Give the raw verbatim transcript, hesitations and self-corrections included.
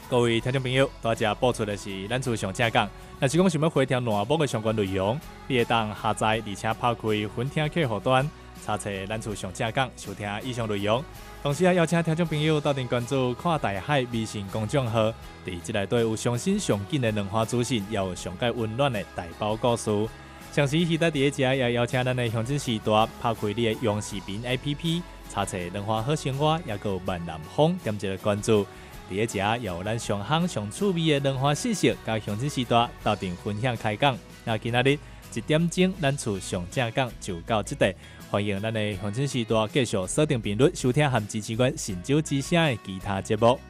各位听众朋友，大家播出的是咱厝上正港。若是讲想要回听栏目的相关内容，你会当下载而且拍开分听客户端，查找咱厝上正港收听以上内容。同时也邀请听众朋友到店关注看大海微信公众号，伫即内底有上新上紧的两花资讯，也有上界温暖的大包故事。详细期待伫一遮，也邀请咱的乡亲时代拍开你的用视频 A P P， 查找两花好生活，也有万南风点一个关注。伫一遮有咱上行上趣味的两花信息，甲乡亲时代到店分享开讲。那今仔日一点钟，咱厝上正港就到这地。欢迎咱的乡亲时代继续锁定频率收听和支持阮神州之声的其他节目。